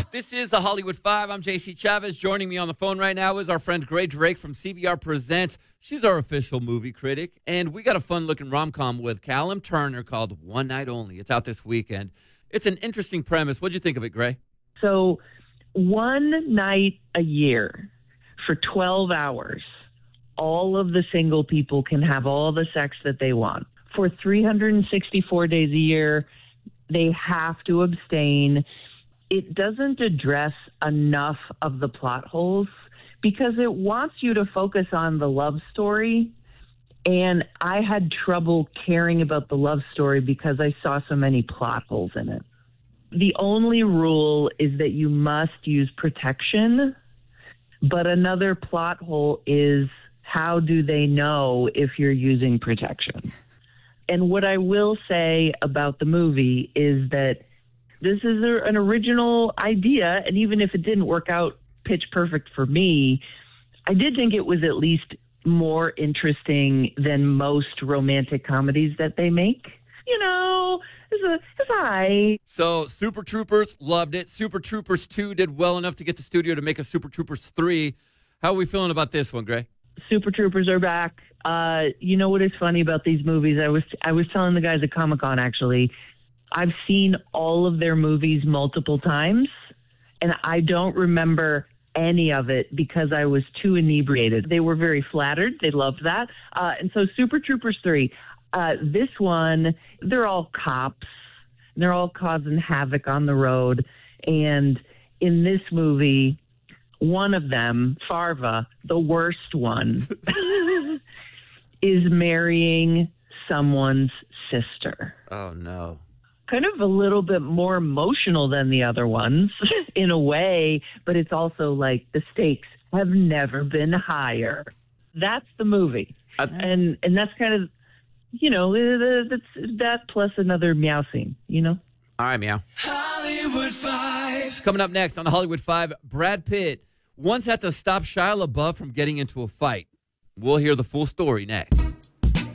This is the Hollywood Five. I'm JC Chavez. Joining me on the phone right now is our friend Gray Drake from CBR Presents. She's our official movie critic, and we got a fun-looking rom-com with Callum Turner called One Night Only. It's out this weekend. It's an interesting premise. What'd you think of it, Gray? So, one night a year for 12 hours, all of the single people can have all the sex that they want. For 364 days a year, they have to abstain. It doesn't address enough of the plot holes because it wants you to focus on the love story. And I had trouble caring about the love story because I saw so many plot holes in it. The only rule is that you must use protection. But another plot hole is, how do they know if you're using protection? And what I will say about the movie is that this is an original idea, and even if it didn't work out pitch perfect for me, I did think it was at least more interesting than most romantic comedies that they make. You know, it's all right. So Super Troopers loved it. Super Troopers 2 did well enough to get the studio to make a Super Troopers 3. How are we feeling about this one, Gray? Super Troopers are back. You know what is funny about these movies? I was telling the guys at Comic-Con, actually, I've seen all of their movies multiple times, and I don't remember any of it because I was too inebriated. They were very flattered. They loved that. And so Super Troopers 3, this one, they're all cops. They're all causing havoc on the road. And in this movie, one of them, Farva, the worst one, is marrying someone's sister. Oh, no. Kind of a little bit more emotional than the other ones in a way, but it's also like the stakes have never been higher. That's the movie. And that's kind of, you know, that's that plus another meow scene, you know? All right, meow. Hollywood Five. Coming up next on the Hollywood Five, Brad Pitt once had to stop Shia LaBeouf from getting into a fight. We'll hear the full story next.